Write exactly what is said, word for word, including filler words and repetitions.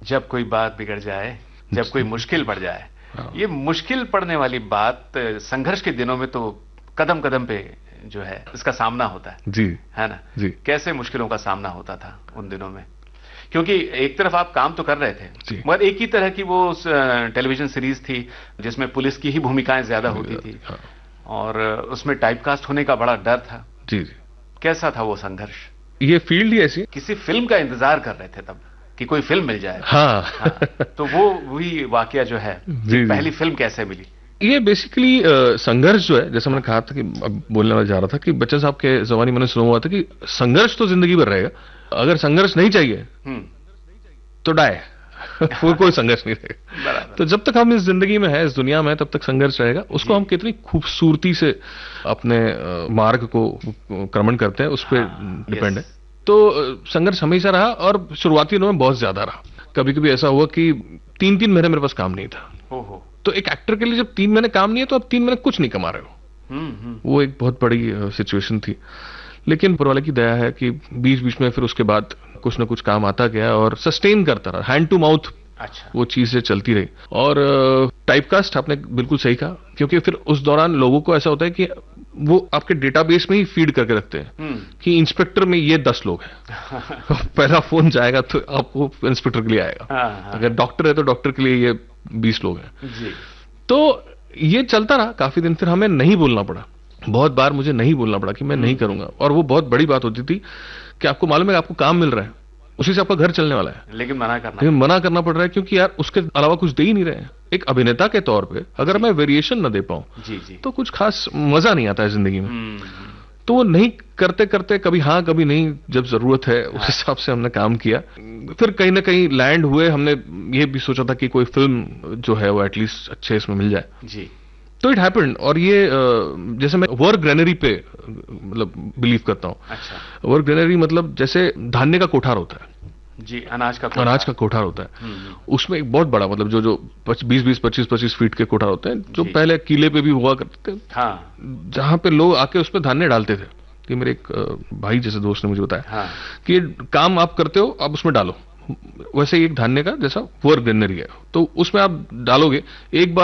जब कोई बात बिगड़ जाए, जब कोई मुश्किल पड़ जाए, ये मुश्किल पड़ने वाली बात संघर्ष के दिनों में तो कदम कदम पे जो है इसका सामना होता है जी, है ना जी। कैसे मुश्किलों का सामना होता था उन दिनों में? क्योंकि एक तरफ आप काम तो कर रहे थे, मगर एक ही तरह की वो टेलीविजन सीरीज थी जिसमें पुलिस की ही भूमिकाएं ज्यादा होती थी, और उसमें टाइपकास्ट होने का बड़ा डर था। जी जी। कैसा था वो संघर्ष? ये फील्ड ही ऐसी, किसी फिल्म का इंतजार कर रहे थे तब कि कोई फिल्म मिल जाए। हाँ, हाँ। तो वो वही वाकया जो है, जी, पहली फिल्म कैसे मिली? ये बेसिकली संघर्ष जो है, जैसे मैंने कहा था कि अब बोलने वाला जा रहा था कि बच्चन साहब के जमाने मैंने सुना हुआ था कि संघर्ष तो जिंदगी भर रहेगा, अगर संघर्ष नहीं चाहिए तो डाय वो कोई संघर्ष नहीं रहेगा। तो जब तक हम इस जिंदगी में है, इस दुनिया में है, तब तक संघर्ष रहेगा। उसको हम कितनी खूबसूरती से अपने मार्ग को क्रमण करते हैं, उस पर डिपेंड है। तो संघर्ष हमेशा रहा, और शुरुआती दिनों में बहुत ज्यादा रहा। कभी कभी ऐसा हुआ कि तीन तीन महीने मेरे पास काम नहीं था। ओहो। तो एक एक्टर के लिए जब तीन महीने काम नहीं है तो आप तीन महीने कुछ नहीं कमा रहे हो। वो एक बहुत बड़ी सिचुएशन थी, लेकिन ऊपर वाले की दया है कि बीच बीच में फिर उसके बाद कुछ ना कुछ काम आता गया और सस्टेन करता रहा, हैंड टू माउथ। अच्छा। वो चीजें चलती रही। और टाइपकास्ट आपने बिल्कुल सही कहा, क्योंकि फिर उस दौरान लोगों को ऐसा होता है कि वो आपके डेटाबेस में ही फीड करके रखते हैं कि इंस्पेक्टर में ये दस लोग हैं। पहला फोन जाएगा तो आपको इंस्पेक्टर के लिए आएगा, अगर डॉक्टर है तो डॉक्टर के लिए ये बीस लोग हैं जी। तो ये चलता रहा काफी दिन, फिर हमें नहीं बोलना पड़ा। बहुत बार मुझे नहीं बोलना पड़ा कि मैं नहीं करूंगा, और वो बहुत बड़ी बात होती थी कि आपको मालूम है आपको काम मिल रहा है, उसी से आपका घर चलने वाला है, लेकिन मना करना लेकिन मना करना पड़ रहा है, क्योंकि यार उसके अलावा कुछ दे ही नहीं रहे हैं। एक अभिनेता के तौर पे अगर मैं वेरिएशन न दे पाऊं तो कुछ खास मजा नहीं आता है जिंदगी में। तो वो नहीं करते करते कभी हाँ कभी नहीं, जब जरूरत है उस हिसाब से हमने काम किया। फिर कहीं ना कहीं लैंड हुए। हमने ये भी सोचा था कि कोई फिल्म जो है वो एटलीस्ट अच्छे इसमें मिल जाए जी। तो इट हैपेंड। और ये जैसे मैं वर्क ग्रेनरी पे मतलब बिलीव करता हूँ। अच्छा। वर्क ग्रेनरी मतलब जैसे धान्य का कोठार होता है जी, अनाज का कोठार। अनाज का कोठार होता है, उसमें एक बहुत बड़ा मतलब जो जो बीस बीस पच्चीस पच्चीस फीट के कोठार होते हैं, जो पहले किले पे भी हुआ करते थे। हाँ। जहां पे लोग आके उसमें धान्य डालते थे। कि मेरे एक भाई जैसे दोस्त ने मुझे बताया हाँ। कि काम आप करते हो, आप उसमें डालो। वैसे एक धान्य का जैसा वर्क ग्रेनरी है, तो उसमें आप डालोगे, एक बार